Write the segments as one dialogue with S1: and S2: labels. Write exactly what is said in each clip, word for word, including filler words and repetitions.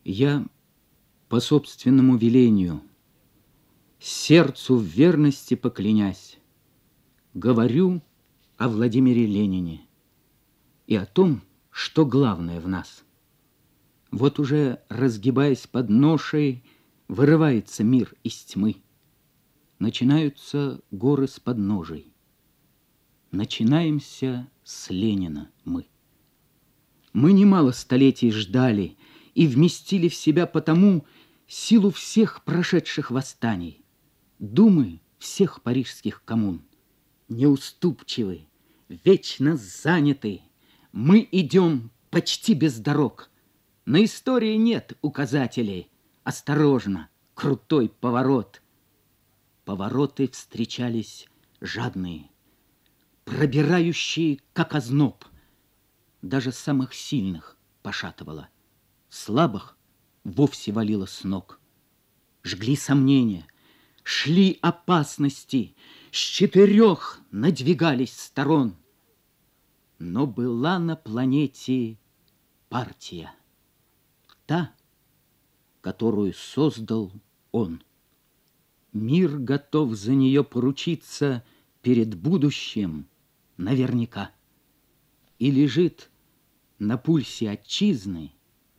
S1: Я по собственному велению, сердцу в верности поклянясь, говорю о Владимире Ленине и о том, что главное в нас. Вот уже, разгибаясь под ношей, вырывается мир из тьмы. Начинаются горы с подножий. Начинаемся с Ленина мы. Мы немало столетий ждали и вместили в себя потому силу всех прошедших восстаний, думы всех парижских коммун. Неуступчивы, вечно заняты, мы идем почти без дорог. На истории нет указателей. Осторожно, крутой поворот. Повороты встречались жадные, пробирающие, как озноб. Даже самых сильных пошатывало, слабых вовсе валило с ног. Жгли сомнения, шли опасности, с четырех надвигались сторон. Но была на планете партия, та, которую создал он. Мир готов за нее поручиться перед будущим наверняка. И лежит на пульсе отчизны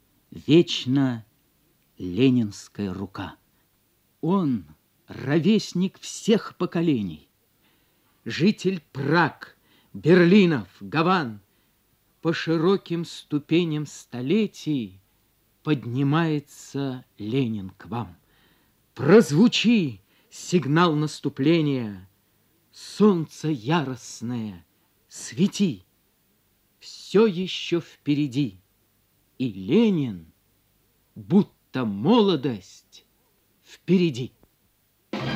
S1: вечно ленинская рука. Он ровесник всех поколений, житель Праг, Берлинов, Гаван. По широким ступеням столетий поднимается Ленин к вам. Прозвучи сигнал наступления, солнце яростное, свети. Все еще впереди, и Ленин, будто молодость, впереди.